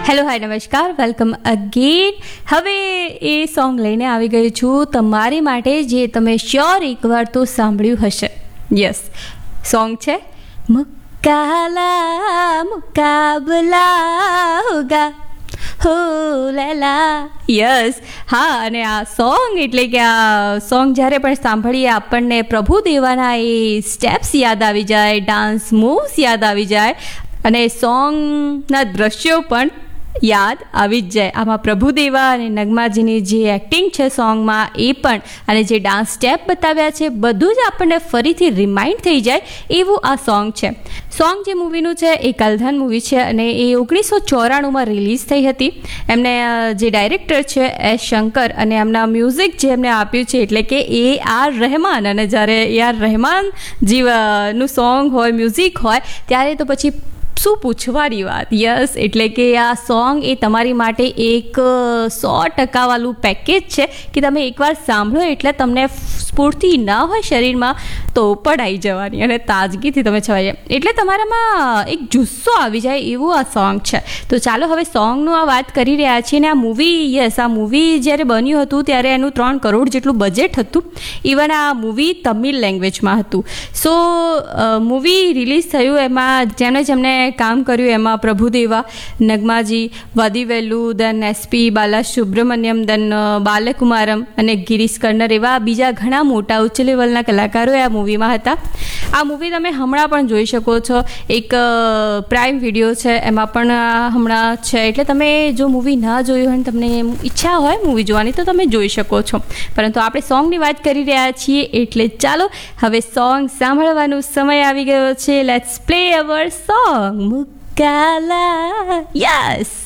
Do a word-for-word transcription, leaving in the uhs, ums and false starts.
Hello hi નમસ્કાર, welcome again. હવે એ song લઈને આવી ગઈ છું તમારી માટે, જે તમે શ્યોર એકવાર તો સાંભળ્યું હશે. યસ, સોંગ છે મુકાલા મુકાબલા હોગા હો લેલા. યસ, હા. અને આ સોંગ એટલે કે આ સોંગ જ્યારે પણ સાંભળીએ આપણને પ્રભુ દેવાના એ સ્ટેપ્સ યાદ આવી જાય, ડાન્સ મૂવ્સ યાદ આવી જાય, અને સોંગના દ્રશ્યો પણ યાદ આવી જ જાય. આમાં પ્રભુદેવા અને નગમાજીની જે એક્ટિંગ છે સોંગમાં એ પણ, અને જે ડાન્સ સ્ટેપ બતાવ્યા છે, બધું જ આપણને ફરીથી રિમાઇન્ડ થઈ જાય એવું આ સોંગ છે. સોંગ જે મૂવીનું છે એ કલધન મૂવી છે, અને એ ઓગણીસો ચોરાણુંમાં રિલીઝ થઈ હતી. એમને જે ડાયરેક્ટર છે એસ શંકર, અને એમના મ્યુઝિક જે એમને આપ્યું છે એટલે કે એ આર રહેમાન. અને જ્યારે એ આર રહેમાન જીવનું સોંગ હોય, મ્યુઝિક હોય, ત્યારે તો પછી શું પૂછવાની વાત. યસ, એટલે કે આ સોંગ એ તમારી માટે એક સો ટકાવાળું પેકેજ છે કે તમે એકવાર સાંભળો એટલે તમને સ્ફૂર્તિ ના હોય શરીરમાં તો પણ આવી જવાની, અને તાજગીથી તમે છવાઈ જાય, એટલે તમારામાં એક જુસ્સો આવી જાય એવું આ સોંગ છે. તો ચાલો હવે સોંગનું આ વાત કરી રહ્યા છીએ. ને આ મૂવી, યસ, આ મૂવી જ્યારે બન્યું હતું ત્યારે એનું ત્રણ કરોડ જેટલું બજેટ હતું. ઇવન આ મૂવી તમિલ લેંગ્વેજમાં હતું. સો મૂવી રિલીઝ થયું, એમાં જેમણે જેમણે કામ કર્યું એમાં પ્રભુદેવા, નગમાજી, વાદીવેલુ, દેન એસપી બાલા સુબ્રમણ્યમ, દેન બાલકુમારમ અને ગિરીશ કર્નર, એવા બીજા ઘણા મોટા ઉચ્ચ લેવલના કલાકારો આ મૂવીમાં હતા. આ મૂવી તમે હમણાં પણ જોઈ શકો છો. એક પ્રાઇમ વિડીયો છે એમાં પણ હમણાં છે, એટલે તમે જો મૂવી ના જોયું હોય, તમને ઈચ્છા હોય મૂવી જોવાની, તો તમે જોઈ શકો છો. પરંતુ આપણે સોંગની વાત કરી રહ્યા છીએ, એટલે ચાલો હવે સોંગ સાંભળવાનો સમય આવી ગયો છે. Let's play hour song મુકાલા. Yes.